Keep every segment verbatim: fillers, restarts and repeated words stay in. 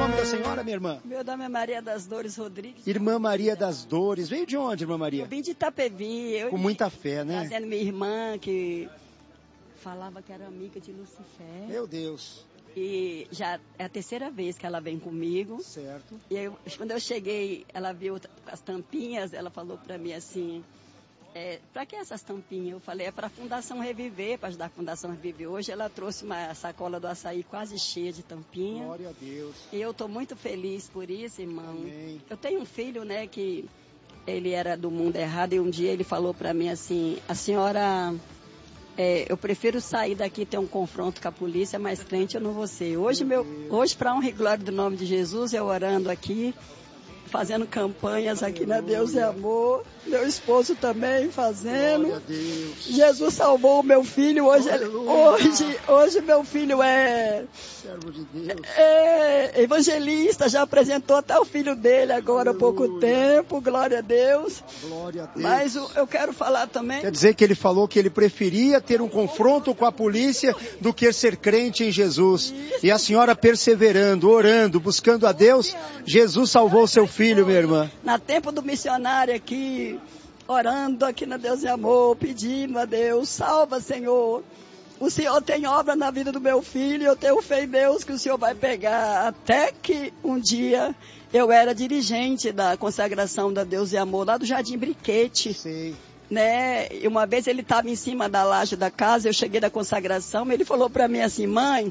nome da senhora, minha irmã? Meu nome é Maria das Dores Rodrigues. Irmã Maria das Dores. Veio de onde, irmã Maria? Eu vim de Itapevi. Eu Com muita fé, né? Trazendo minha irmã, que falava que era amiga de Lucifer. Meu Deus. E já é a terceira vez que ela vem comigo. Certo. E eu, quando eu cheguei, ela viu as tampinhas, ela falou para mim assim... É, para que essas tampinhas? Eu falei, é para a Fundação Reviver, para ajudar a Fundação Reviver. Hoje ela trouxe uma sacola do açaí quase cheia de tampinha. Glória a Deus. E eu estou muito feliz por isso, irmão. Amém. Eu tenho um filho, né, que ele era do mundo errado e um dia ele falou para mim assim, a senhora, é, eu prefiro sair daqui e ter um confronto com a polícia, mas crente eu não vou ser. Hoje, meu, hoje para honra e glória do nome de Jesus, eu orando aqui, fazendo campanhas aqui na Deus é Amor, meu esposo também fazendo. Glória a Deus. Jesus salvou o meu filho, hoje, ele, hoje, hoje meu filho é, servo de Deus. É evangelista, já apresentou até o filho dele agora há pouco tempo, glória a Deus. Glória a Deus. Mas eu quero falar também... Quer dizer que ele falou que ele preferia ter um confronto com a polícia do que ser crente em Jesus. Isso. E a senhora perseverando, orando, buscando a Deus, Jesus salvou seu filho, minha irmã. Na tempo do missionário aqui, orando aqui na Deus é Amor, pedindo a Deus, salva, Senhor. O Senhor tem obra na vida do meu filho, eu tenho fé em Deus que o Senhor vai pegar. Até que um dia eu era dirigente da consagração da Deus e Amor, lá do Jardim Briquete. Sim. Né? E uma vez ele estava em cima da laje da casa, eu cheguei da consagração, ele falou para mim assim, mãe,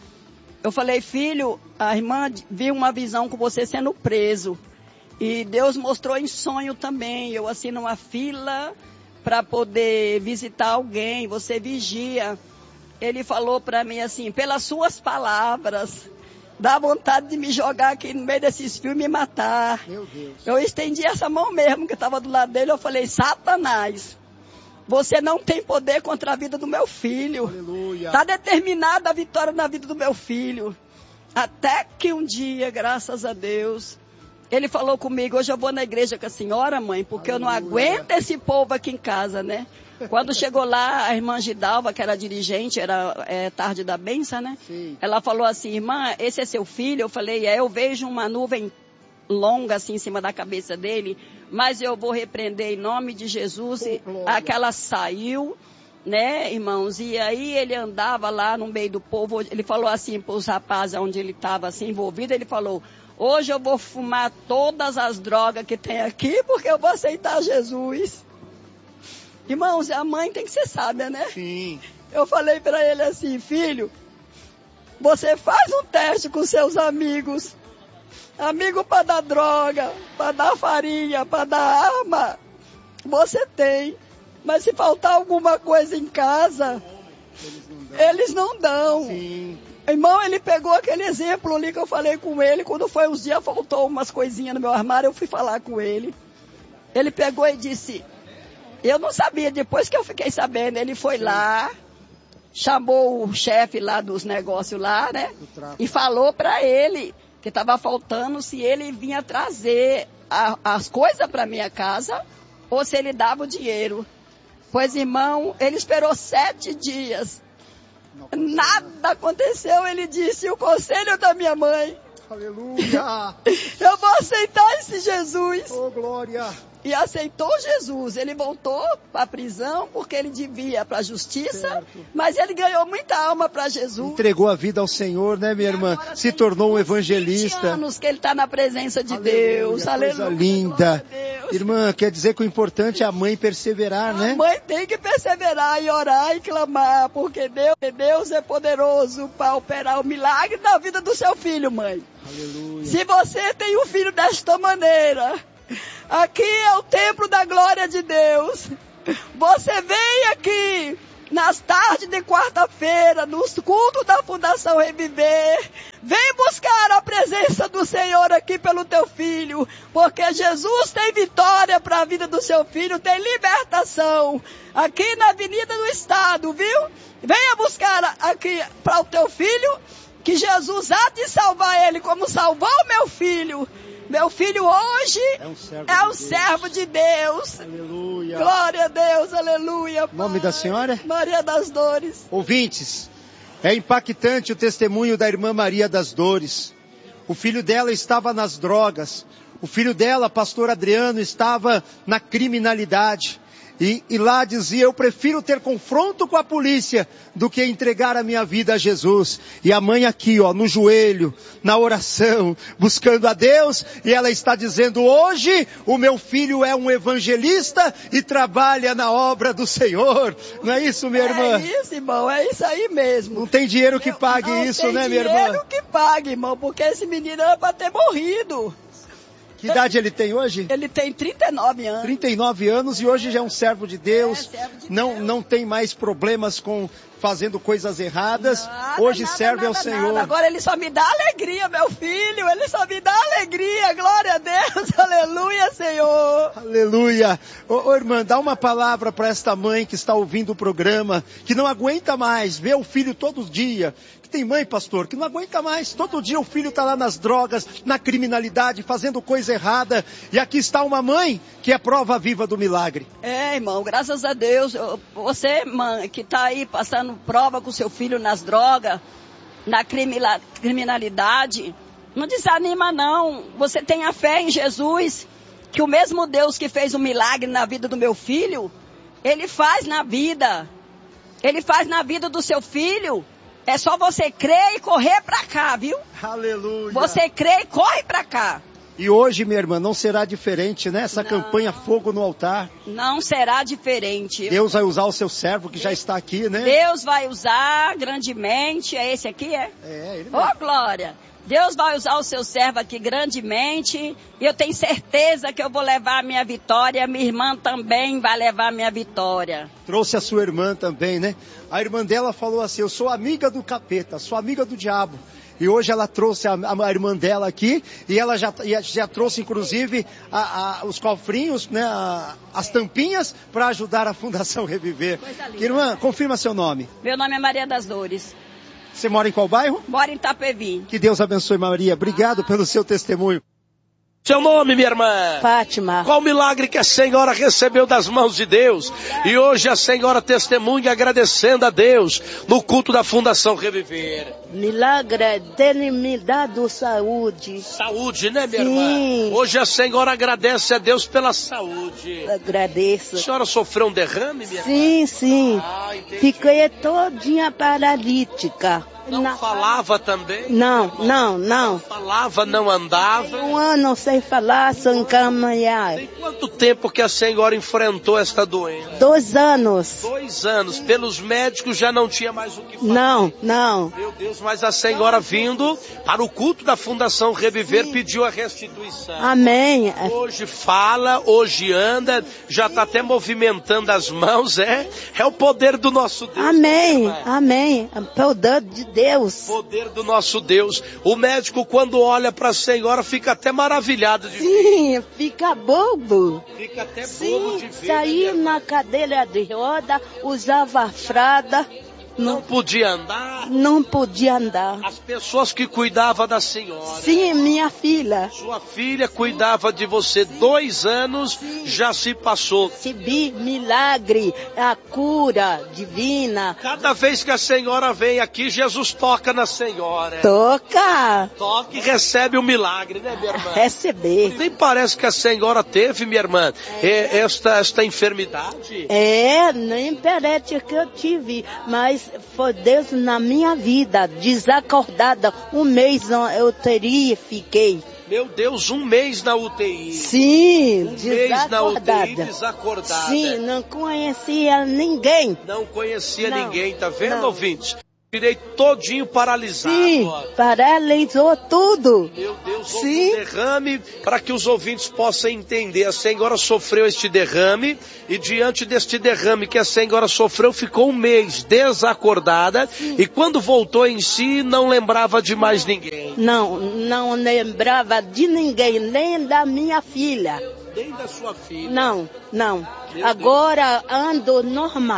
eu falei, filho, a irmã viu uma visão com você sendo preso. E Deus mostrou em sonho também, eu assino uma fila para poder visitar alguém, você vigia. Ele falou para mim assim, pelas suas palavras, dá vontade de me jogar aqui no meio desses fios e me matar. Meu Deus. Eu estendi essa mão mesmo, que estava do lado dele, eu falei, Satanás, você não tem poder contra a vida do meu filho. Aleluia. Está determinada a vitória na vida do meu filho. Até que um dia, graças a Deus, ele falou comigo, hoje eu vou na igreja com a senhora, mãe, porque Aleluia. Eu não aguento esse povo aqui em casa, né? Quando chegou lá, a irmã Gidalva, que era dirigente, era é, tarde da benção, né? Sim. Ela falou assim, irmã, esse é seu filho? Eu falei, é, eu vejo uma nuvem longa assim em cima da cabeça dele, mas eu vou repreender em nome de Jesus. E aquela saiu, né, irmãos? E aí ele andava lá no meio do povo, ele falou assim para os rapazes onde ele estava assim envolvido, ele falou, hoje eu vou fumar todas as drogas que tem aqui, porque eu vou aceitar Jesus. Irmãos, a mãe tem que ser sábia, né? Sim. Eu falei para ele assim, filho, você faz um teste com seus amigos. Amigo para dar droga, para dar farinha, para dar arma, você tem. Mas se faltar alguma coisa em casa, eles não dão. Eles não dão. Sim. Irmão, ele pegou aquele exemplo ali que eu falei com ele, quando foi uns dias, faltou umas coisinhas no meu armário, eu fui falar com ele. Ele pegou e disse, eu não sabia, depois que eu fiquei sabendo, ele foi Sim. lá, chamou o chefe lá dos negócios lá, né? E falou para ele que estava faltando se ele vinha trazer a, as coisas para minha casa ou se ele dava o dinheiro. Pois, irmão, ele esperou sete dias. Nada aconteceu, ele disse, o conselho da minha mãe. Aleluia! Eu vou aceitar esse Jesus. Oh, glória! E aceitou Jesus. Ele voltou para a prisão porque ele devia para a justiça, certo. Mas ele ganhou muita alma para Jesus. Entregou a vida ao Senhor, né, minha irmã? Se tornou um evangelista. vinte anos que ele está na presença de Aleluia, Deus. Coisa Aleluia. linda. Irmã, quer dizer que o importante é a mãe perseverar, a né? A mãe tem que perseverar e orar e clamar, porque Deus, Deus é poderoso para operar o milagre na vida do seu filho, mãe. Aleluia. Se você tem um filho desta maneira, aqui é o templo da glória de Deus. Você vem aqui nas tardes de quarta-feira, nos cultos da Fundação Reviver. Vem buscar a presença do Senhor aqui pelo teu filho, porque Jesus tem vitória para a vida do seu filho, tem libertação aqui na Avenida do Estado, viu? Venha buscar aqui para o teu filho, que Jesus há de salvar ele como salvou o meu filho. Meu filho hoje é um servo, é um de, servo Deus. de Deus. Aleluia. Glória a Deus, aleluia. Nome da senhora? Maria das Dores. Ouvintes, é impactante o testemunho da irmã Maria das Dores. O filho dela estava nas drogas. O filho dela, pastor Adriano, estava na criminalidade. E, e lá dizia, eu prefiro ter confronto com a polícia do que entregar a minha vida a Jesus. E a mãe aqui, ó, no joelho, na oração, buscando a Deus, e ela está dizendo, hoje o meu filho é um evangelista e trabalha na obra do Senhor. Não é isso, minha irmã? É isso, irmão, é isso aí mesmo. Não tem dinheiro que pague não isso, né, minha irmã? Não tem dinheiro que pague, irmão, porque esse menino era para ter morrido. Que idade ele tem hoje? Ele tem trinta e nove anos. trinta e nove anos e hoje já é um servo de Deus. É, servo de não, Deus. Não tem mais problemas com fazendo coisas erradas. Nada, hoje nada, serve nada, ao Senhor. Nada. Agora ele só me dá alegria, meu filho. Ele só me dá alegria. Glória a Deus. Aleluia, Senhor. Aleluia. Ô, ô irmã, dá uma palavra para esta mãe que está ouvindo o programa, que não aguenta mais ver o filho todo dia. Tem mãe, pastor, que não aguenta mais. Todo dia o filho está lá nas drogas, na criminalidade, fazendo coisa errada. E aqui está uma mãe que é prova viva do milagre. É, irmão, graças a Deus. Você, mãe, que está aí passando prova com seu filho nas drogas, na criminalidade, não desanima não. Você tenha fé em Jesus, que o mesmo Deus que fez um milagre na vida do meu filho, Ele faz na vida. Ele faz na vida do seu filho. É só você crer e correr pra cá, viu? Aleluia. Você crê e corre pra cá. E hoje, minha irmã, não será diferente, né? Essa não, campanha Fogo no Altar. Não será diferente. Deus vai usar o seu servo que já está aqui, né? Deus vai usar grandemente. É esse aqui, é? É, ele mesmo. Ô, glória. Deus vai usar o seu servo aqui grandemente. E eu tenho certeza que eu vou levar a minha vitória. Minha irmã também vai levar a minha vitória. Trouxe a sua irmã também, né? A irmã dela falou assim, eu sou amiga do capeta, sou amiga do diabo. E hoje ela trouxe a, a irmã dela aqui, e ela já, já trouxe inclusive a, a, os cofrinhos, né, a, as tampinhas, para ajudar a Fundação Reviver. Irmã, confirma seu nome. Meu nome é Maria das Dores. Você mora em qual bairro? Moro em Itapevi. Que Deus abençoe, Maria. Obrigado ah. pelo seu testemunho. Seu nome, minha irmã? Fátima. Qual milagre que a senhora recebeu das mãos de Deus? E hoje a senhora testemunha agradecendo a Deus no culto da Fundação Reviver. Milagre dele me dado saúde. Saúde, né, minha Sim. irmã? Hoje a senhora agradece a Deus pela saúde. Agradeço. A senhora sofreu um derrame, minha sim, irmã? Sim, sim. Ah, fiquei todinha paralítica. Não Na... falava também? Não, não, não. Não falava, não andava? Tem um ano sem falar, sem caminhar. Tem quanto tempo que a senhora enfrentou esta doença? Dois anos. Dois anos. Pelos médicos já não tinha mais o que fazer. Não, não. Meu Deus, mas a senhora vindo para o culto da Fundação Reviver Sim. pediu a restituição. Amém. Hoje fala, hoje anda, já está até movimentando as mãos, é? É o poder do nosso Deus. Amém, né, amém. É o poder de Deus. Poder do nosso Deus. O médico, quando olha para a senhora, fica até maravilhado de ver. Sim, fica bobo. Fica até Sim, bobo de ver. Saí na cadeira de roda, usava fralda. Não, não podia andar? Não podia andar. As pessoas que cuidavam da senhora? Sim, minha filha. Sua filha cuidava de você dois anos, Sim. já se passou. Recebi milagre, a cura divina. Cada vez que a senhora vem aqui, Jesus toca na senhora. Toca. Toca e recebe o milagre, né, minha irmã? Receber. Nem parece que a senhora teve, minha irmã, é. esta, esta enfermidade. É, nem parece que eu tive, mas foi Deus na minha vida, desacordada. Um mês eu teria, fiquei. Meu Deus, um mês na U T I. Sim, um desacordada. mês na U T I, desacordada. Sim, não conhecia ninguém. Não conhecia não, ninguém, tá vendo, não. ouvintes? Virei todinho paralisado. Sim, ó. paralisou tudo. Meu Deus, houve Sim. um derrame para que os ouvintes possam entender. A senhora sofreu este derrame e diante deste derrame que a senhora sofreu, ficou um mês desacordada. Sim. E quando voltou em si, não lembrava de mais ninguém. Não, não lembrava de ninguém, nem da minha filha. Nem da sua filha? Não, não. Meu Agora Deus. Ando normal.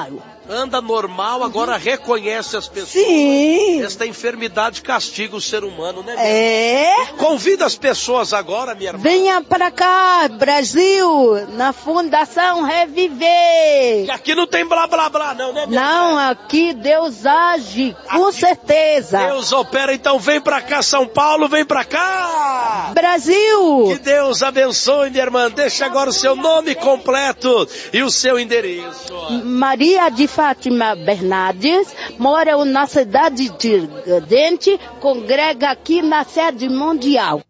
anda normal, agora reconhece as pessoas. Sim. Esta enfermidade castiga o ser humano, né? É. Convida as pessoas agora, minha irmã. Venha para cá, Brasil, na Fundação Reviver. E aqui não tem blá blá blá, não, né? Minha Não, irmã? aqui Deus age, com Aqui certeza. Deus opera, então vem pra cá, São Paulo, vem pra cá. Brasil. Que Deus abençoe, minha irmã. Deixa agora o seu nome completo e o seu endereço. Maria de Fátima Bernardes, mora na cidade de Tiradentes, congrega aqui na sede mundial.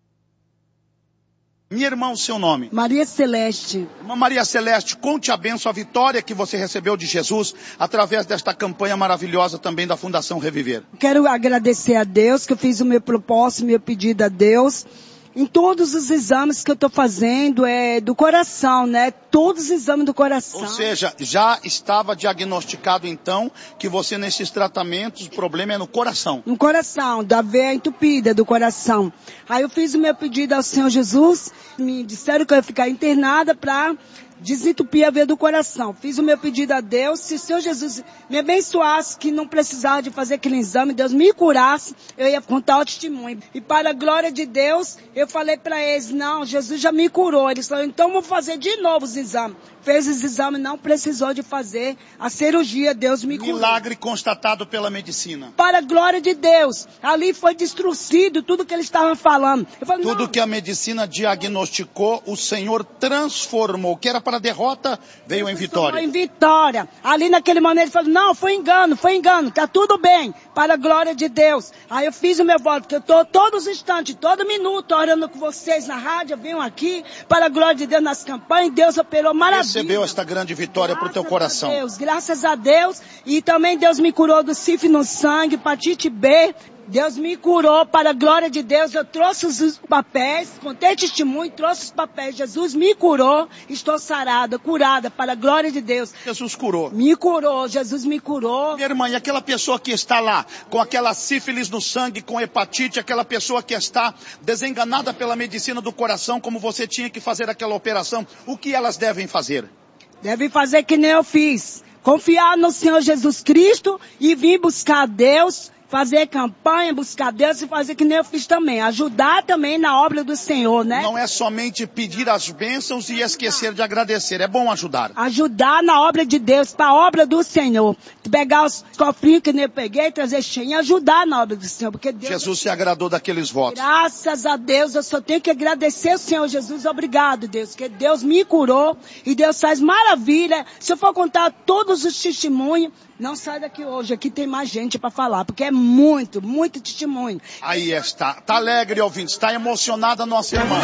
Minha irmã, o seu nome? Maria Celeste. Irmã Maria Celeste, conte a bênção, a vitória que você recebeu de Jesus através desta campanha maravilhosa também da Fundação Reviver. Quero agradecer a Deus que eu fiz o meu propósito, meu pedido a Deus. Em todos os exames que eu estou fazendo, é do coração, né? Todos os exames do coração. Ou seja, já estava diagnosticado então que você nesses tratamentos, o problema é no coração. No coração, da veia entupida do coração. Aí eu fiz o meu pedido ao Senhor Jesus, me disseram que eu ia ficar internada para desentupir a veia do coração. Fiz o meu pedido a Deus, se o Senhor Jesus me abençoasse, que não precisava de fazer aquele exame, Deus me curasse, eu ia contar o testemunho. E para a glória de Deus, eu falei para eles, não, Jesus já me curou. Eles falaram, então vou fazer de novo os exames. Fez os exames, não precisou de fazer a cirurgia, Deus me curou. Milagre constatado pela medicina. Para a glória de Deus, ali foi destruído tudo que eles estavam falando. Eu falei, tudo não. que a medicina diagnosticou, o Senhor transformou. Que era para a derrota, veio em vitória. Em vitória. Ali naquele momento ele falou, não, foi engano, foi engano, tá tudo bem, para a glória de Deus. Aí eu fiz o meu voto, porque eu estou todos os instantes, todo minuto, orando com vocês na rádio, eu venho aqui, para a glória de Deus nas campanhas, Deus operou maravilha. Recebeu esta grande vitória para o teu coração. Deus, graças a Deus, e também Deus me curou do sífilis no sangue, hepatite B. Deus me curou, para a glória de Deus, eu trouxe os papéis, contei testemunho, trouxe os papéis, Jesus me curou, estou sarada, curada, para a glória de Deus. Jesus curou. Me curou, Jesus me curou. Minha irmã, e aquela pessoa que está lá, com aquela sífilis no sangue, com hepatite, aquela pessoa que está desenganada pela medicina do coração, como você tinha que fazer aquela operação, o que elas devem fazer? Devem fazer que nem eu fiz, confiar no Senhor Jesus Cristo e vir buscar Deus, fazer campanha, buscar Deus e fazer que nem eu fiz também. Ajudar também na obra do Senhor, né? Não é somente pedir as bênçãos e esquecer de agradecer. É bom ajudar. Ajudar na obra de Deus, para a obra do Senhor. Pegar os cofrinhos que nem eu peguei, trazer cheio e ajudar na obra do Senhor. Porque Deus... Jesus se agradou daqueles votos. Graças a Deus, eu só tenho que agradecer ao Senhor Jesus. Obrigado, Deus. Porque Deus me curou e Deus faz maravilha. Se eu for contar todos os testemunhos, não sai daqui hoje. Aqui tem mais gente para falar, porque é muito, muito testemunho. Aí está. Está alegre, ouvinte. Está emocionada a nossa irmã.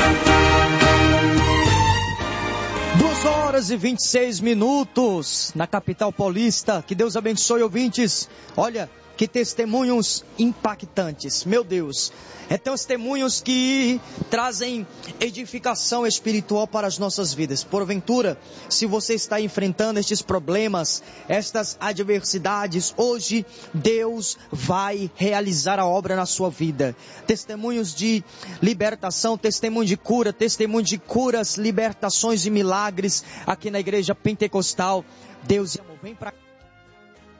duas horas e vinte e seis minutos na capital paulista. Que Deus abençoe, ouvintes. Olha, que testemunhos impactantes. Meu Deus. É testemunhos que trazem edificação espiritual para as nossas vidas. Porventura, se você está enfrentando estes problemas, estas adversidades, hoje Deus vai realizar a obra na sua vida. Testemunhos de libertação, testemunho de cura, testemunho de curas, libertações e milagres aqui na igreja pentecostal. Deus, vem para